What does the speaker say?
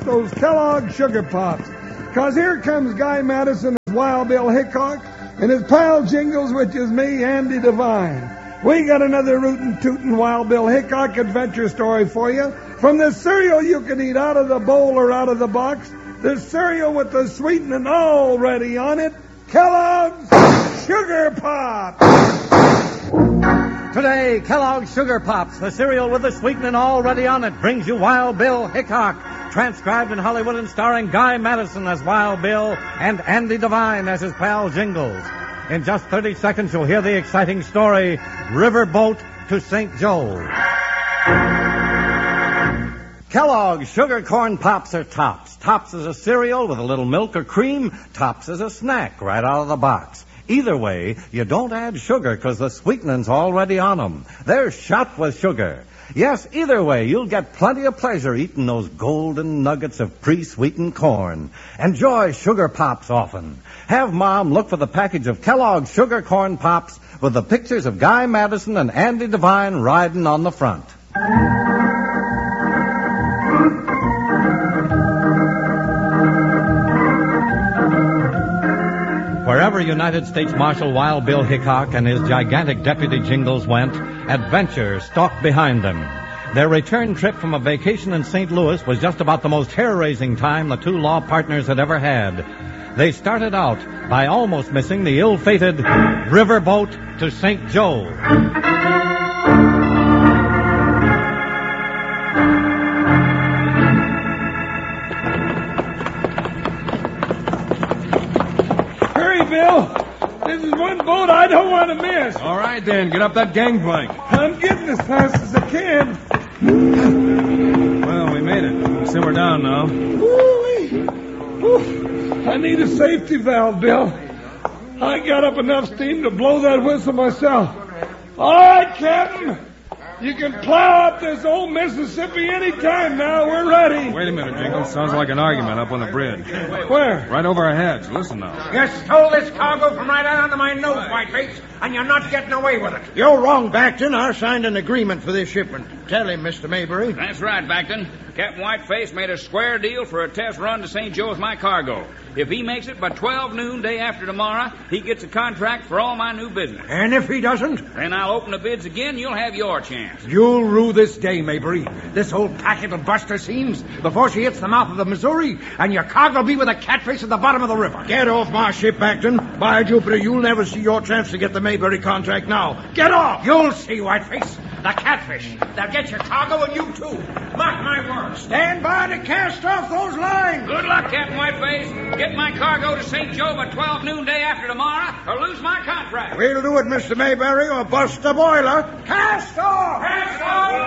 those Kellogg Sugar Pops. 'Cause here comes Guy Madison and Wild Bill Hickok and his pal Jingles, which is me, Andy Devine. We got another rootin' tootin' Wild Bill Hickok adventure story for you. From the cereal you can eat out of the bowl or out of the box, the cereal with the sweetening already on it, Kellogg's Sugar Pops. Today, Kellogg's Sugar Pops, the cereal with the sweetening already on it, brings you Wild Bill Hickok, transcribed in Hollywood and starring Guy Madison as Wild Bill and Andy Devine as his pal Jingles. In just 30 seconds, you'll hear the exciting story, Riverboat to St. Joe. Kellogg's Sugar Corn Pops are Tops. Tops is a cereal with a little milk or cream. Tops is a snack right out of the box. Either way, you don't add sugar because the sweetening's already on them. They're shot with sugar. Yes, either way, you'll get plenty of pleasure eating those golden nuggets of pre-sweetened corn. Enjoy Sugar Pops often. Have Mom look for the package of Kellogg's Sugar Corn Pops with the pictures of Guy Madison and Andy Devine riding on the front. Wherever United States Marshal Wild Bill Hickok and his gigantic deputy Jingles went, adventure stalked behind them. Their return trip from a vacation in St. Louis was just about the most hair-raising time the two law partners had ever had. They started out by almost missing the ill-fated riverboat to St. Joe. Bill, this is one boat I don't want to miss. All right, then. Get up that gangplank. I'm getting as fast as I can. Well, we made it. Simmer down now. Ooh-wee. Ooh, I need a safety valve, Bill. I got up enough steam to blow that whistle myself. All right, Captain. You can plow up this old Mississippi any time now. We're ready. Wait a minute, Jingles. Sounds like an argument up on the bridge. Where? Right over our heads. Listen now. You stole this cargo from right out under my nose, Whiteface, and you're not getting away with it. You're wrong, Backton. I signed an agreement for this shipment. Tell him, Mr. Maybury. That's right, Backton. Captain Whiteface made a square deal for a test run to St. Joe with my cargo. If he makes it by 12 noon day after tomorrow, he gets a contract for all my new business. And if he doesn't? Then I'll open the bids again. You'll have your chance. You'll rue this day, Maybury. This old packet will bust her seams before she hits the mouth of the Missouri, and your cargo will be with a catfish at the bottom of the river. Get off my ship, Backton. By Jupiter, you'll never see your chance to get the Maybury contract now. Get off! You'll see, Whiteface. The catfish. They'll get your cargo and you too. Mark my words. Stand by to cast off those lines. Good luck, Captain Whiteface. Get my cargo to St. Joe by 12 noon day after tomorrow, or lose my contract. We'll do it, Mr. Maybury, or bust the boiler. Cast off! Cast off!